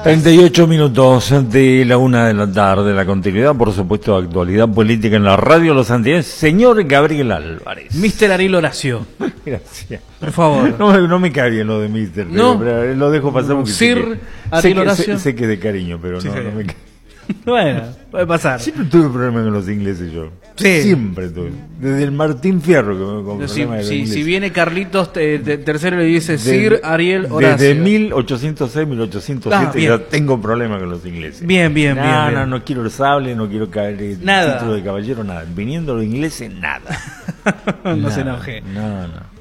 38 minutos de la 1 de la tarde, la continuidad, por supuesto, de actualidad política en la radio Los Antilles. Señor Gabriel Álvarez. Mister Ariel Horacio. Gracias. Por favor. No me cae bien lo de Mister, ¿No? pero lo dejo pasar porque Sir Ariel Horacio. sé que es de cariño, pero Sí, no señor. me cae. Bueno, puede pasar. Siempre tuve problemas con los ingleses yo. Sí. Siempre tuve. Desde el Martín Fierro que me con problemas de los Si ingleses. viene Carlitos tercero y le dice Sir Ariel Horacio. Desde 1806, 1807 Ah, bien. ya tengo problemas con los ingleses. Bien. No quiero el sable, no quiero caer el Nada. título de caballero, nada. Viniendo los ingleses, nada. No se Nada. enoje. No.